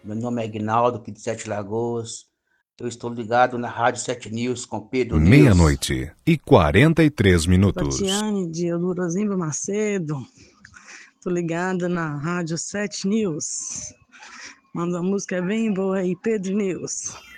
Meu nome é Aguinaldo, aqui de Sete Lagoas. Eu estou ligado na Rádio 7 News com Pedro News. 00:43. Tatiane de Eudorozimba Macedo. Tô ligada na Rádio 7 News. Manda uma música bem boa aí, Pedro News.